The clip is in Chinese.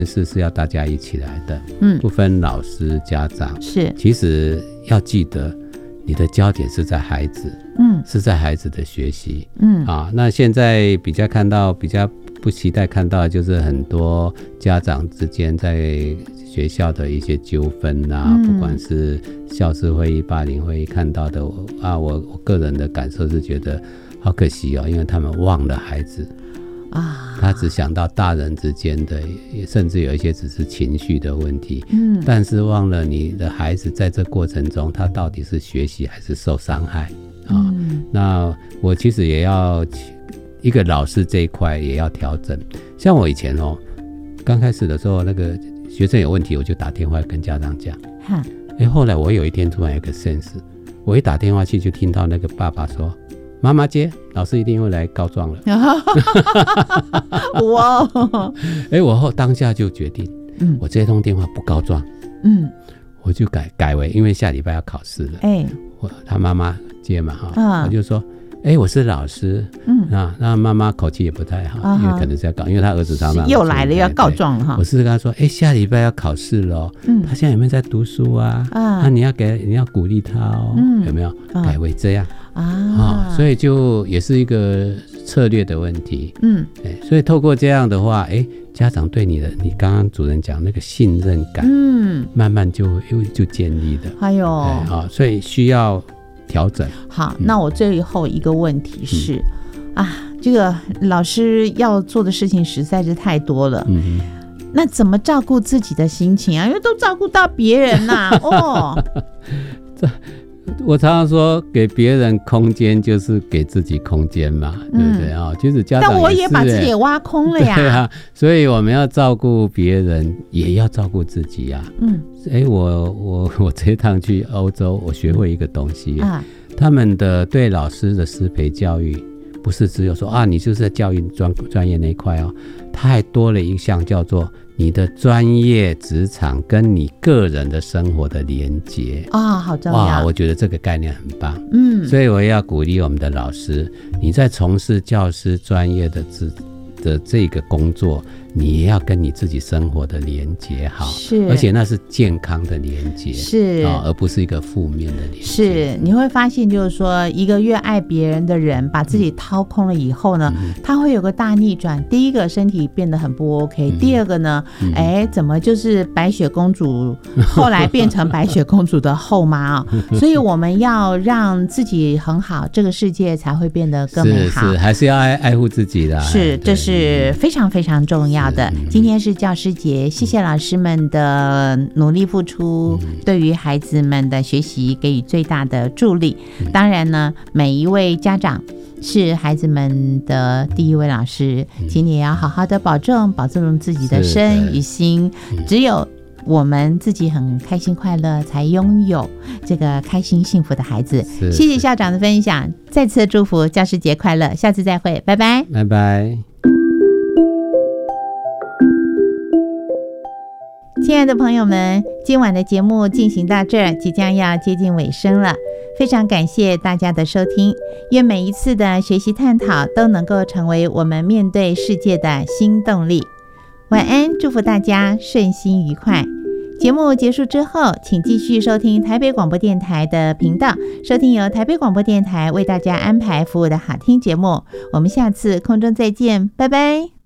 是要大家一起来的，不分老师家长， 是， 其实要记得你的焦点是在孩子，是在孩子的学习，那现在比较不期待看到的就是很多家长之间在学校的一些纠纷啊，不管是校事会议、霸凌会议看到的我个人的感受是觉得好可惜因为他们忘了孩子他只想到大人之间的，甚至有一些只是情绪的问题，但是忘了你的孩子在这过程中他到底是学习还是受伤害那我其实也要一个老师这一块也要调整，像我以前刚开始的时候，那个学生有问题我就打电话跟家长讲，后来我有一天突然有个 sense， 我一打电话去就听到那个爸爸说妈妈接，老师一定会来告状了哇我当下就决定我这通电话不告状我就改为，因为下礼拜要考试了他妈妈接嘛我就说我是老师那妈妈口气也不太好因为可能是要告，因为他儿子常常又来了要告状了我是跟他说下礼拜要考试了他现在有没有在读书你要鼓励他有没有改为这样所以就也是一个策略的问题所以透过这样的话家长对你刚刚主任讲那个信任感慢慢就建立的所以需要调整。 好，那我最后一个问题是这个老师要做的事情实在是太多了那怎么照顾自己的心情因为都照顾到别人我常常说给别人空间就是给自己空间嘛对不对其实家长但我也把自己也挖空了呀对所以我们要照顾别人也要照顾自己我这趟去欧洲我学会一个东西他们的对老师的师培教育不是只有说你就是在教育专业那一块他还多了一项叫做你的专业职场跟你个人的生活的连结好重要我觉得这个概念很棒所以我也要鼓励我们的老师，你在从事教师专业的这个工作你也要跟你自己生活的连结好，是，而且那是健康的连结， 是而不是一个负面的连结。 是，你会发现就是说一个越爱别人的人把自己掏空了以后呢他会有个大逆转，第一个身体变得很不 OK第二个呢怎么就是白雪公主后来变成白雪公主的后妈所以我们要让自己很好，这个世界才会变得更美好。 是，还是要爱护自己的是，这是非常非常重要的。今天是教师节，谢谢老师们的努力付出，对于孩子们的学习给予最大的助力。当然呢，每一位家长是孩子们的第一位老师，请你也要好好的保重自己的身与心，只有我们自己很开心快乐，才拥有这个开心幸福的孩子。谢谢校长的分享，再次祝福教师节快乐，下次再会，拜拜， 拜拜。 亲爱的朋友们，今晚的节目进行到这儿，即将要接近尾声了。非常感谢大家的收听，愿每一次的学习探讨都能够成为我们面对世界的新动力。晚安，祝福大家顺心愉快。节目结束之后，请继续收听台北广播电台的频道，收听由台北广播电台为大家安排服务的好听节目。我们下次空中再见，拜拜。